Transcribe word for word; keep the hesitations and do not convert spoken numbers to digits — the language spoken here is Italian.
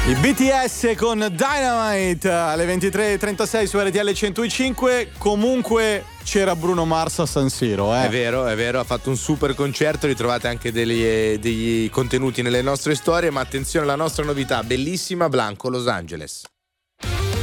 I B T S con Dynamite alle ventitré e trentasei su R T L centocinque. Comunque c'era Bruno Mars a San Siro, eh. È vero, è vero, ha fatto un super concerto, ritrovate anche degli, degli contenuti nelle nostre storie, ma attenzione alla nostra novità, bellissima, Blanco, Los Angeles.